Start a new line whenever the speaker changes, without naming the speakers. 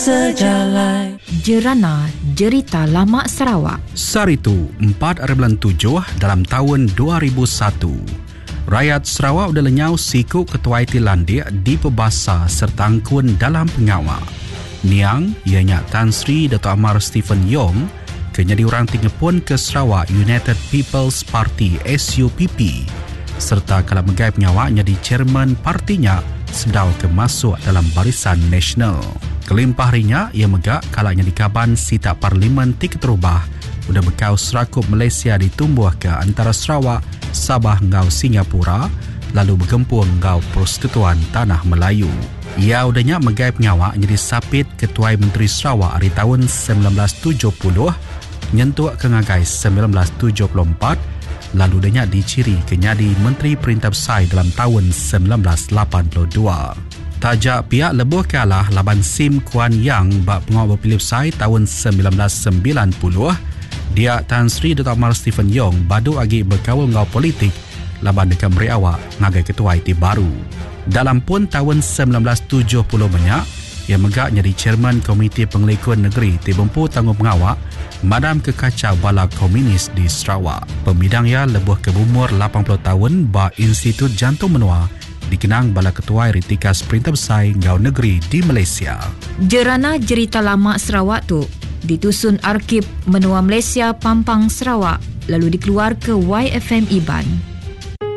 sejalan.
Jerana Jerita Lama Sarawak.
Saritu 4/7 dalam tahun 2001. Rakyat Sarawak udah lenyau siku ketua IT landik di pebasa serta angkun dalam pengawal. Niang, ianya Tan Sri Dato' Amar Stephen Yong, kenyadi orang tingepun ke Sarawak United People's Party SUPP, serta kalau megai pengawal jadi chairman partinya sedau ke masuk dalam barisan nasional. Kelimpah harinya, ia megak kalanya di Kaban sita Parlimen Tik Terubah udah bekau serakup Malaysia ditumbuh ke antara Sarawak, Sabah ngau Singapura, lalu bergempur ngau Persekutuan Tanah Melayu. Ia udahnya megai pengawak jadi sapit Ketua Menteri Sarawak hari tahun 1970, nyentuk ke ngagai 1974, lalu udahnya diciri kenyadi Menteri Perintah Besar dalam tahun 1982. Tajak pihak lebuh kalah laban Sim Kuan Yang bak pengawal berpilih besar tahun 1990, dia Tan Sri Dato' Amar Stephen Yong badu agi berkawal ngau politik laban dekat beri awak ngagai ketua IT baru. Dalam pun tahun 1970 banyak, ia megak jadi chairman Komiti Pengelikun Negeri Tibempu Tanggung Pengawak Madam Kekacau Bala Komunis di Sarawak. Pembidang ia lebuh ke umur 80 tahun ba Institut Jantung Menua dikenang bala ketua Ritikas Perintah Besar Ngau Negeri di Malaysia.
Jerana Jerita Lama Sarawak tu ditusun Arkib Menua Malaysia Pampang Sarawak lalu dikeluar ke YFM Iban.